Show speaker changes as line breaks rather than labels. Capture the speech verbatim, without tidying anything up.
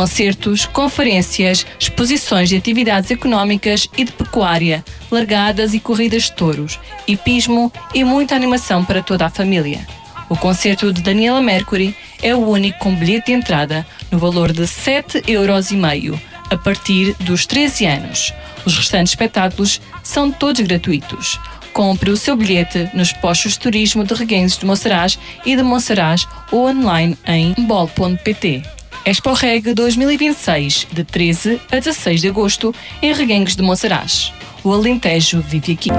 concertos, conferências, exposições de atividades económicas e de pecuária, largadas e corridas de touros, hipismo e muita animação para toda a família. O concerto de Daniela Mercury é o único com bilhete de entrada no valor de sete euros e meio, a partir dos treze anos. Os restantes espetáculos são todos gratuitos. Compre o seu bilhete nos postos de turismo de Reguengos de Monsaraz e de Monsaraz ou online em bol ponto pt. Expo Reg dois mil e vinte e seis, de treze a dezasseis de agosto, em Reguengos de Monsaraz. O Alentejo vive aqui.